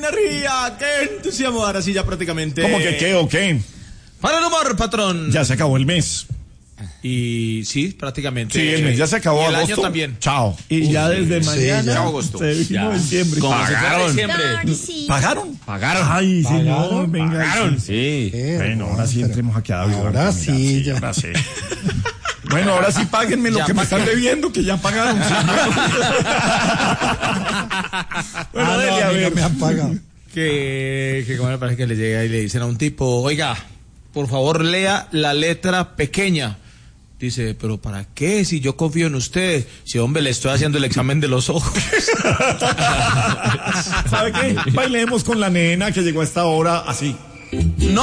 alegría! ¡Qué entusiasmo! Ahora sí, ya prácticamente. ¿Cómo que qué o qué? Para el humor, patrón. Ya se acabó el mes. Y sí, prácticamente. Sí, el mes ya se acabó. Y el agosto. año también. Chao. Y ya desde mañana ya agosto. se vino diciembre. Como si fuera Pagaron. diciembre. Sí. ¿Pagaron? Pagaron. Ay, señor, venga. Pagaron. Sí. Bueno, ahora sí entremos aquí a David. Ahora sí, ya. Ahora sí. Bueno, ahora sí páguenme lo Ya que me están debiendo, que ya pagaron. Bueno, dele, a ver. me han pagado. Que como me parece que le llega y le dicen a un tipo, oiga, por favor lea la letra pequeña. Dice, pero ¿para qué? Si yo confío en usted. Si, hombre, le estoy haciendo el examen de los ojos. ¿Sabe qué? Bailemos con la nena que llegó a esta hora así.